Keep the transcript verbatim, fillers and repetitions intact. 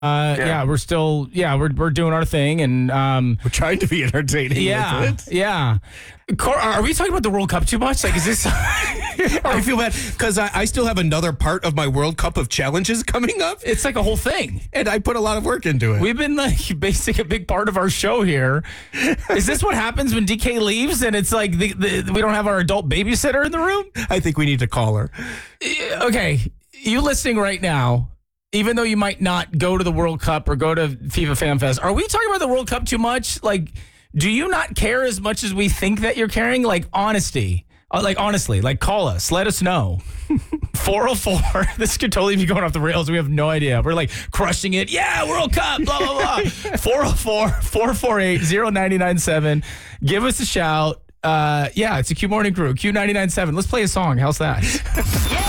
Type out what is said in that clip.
Uh, yeah. Yeah. we're still, yeah, we're we're doing our thing, and um, We're trying to be entertaining yeah, with it. yeah. Cor- are we talking about the World Cup too much? Like, is this? I feel bad because I, I still have another part of my World Cup of challenges coming up, It's like a whole thing. and I put a lot of work into it. We've been like basing a big part of our show here. Is this what happens when D K leaves and it's like the, the, we don't have our adult babysitter in the room? I think we need to call her. Okay, you listening right now, even though you might not go to the World Cup or go to FIFA Fan Fest, are we talking about the World Cup too much? Like, do you not care as much as we think that you're caring? Like, honesty. Uh, Like, honestly, like, call us. Let us know. four oh four. This could totally be going off the rails. We have no idea. We're like crushing it. Yeah, World Cup, blah, blah, blah. four oh four, four four eight, oh nine nine seven. Give us a shout. Uh, yeah, it's a Q Morning Crew. Q nine nine seven. Let's play a song. How's that?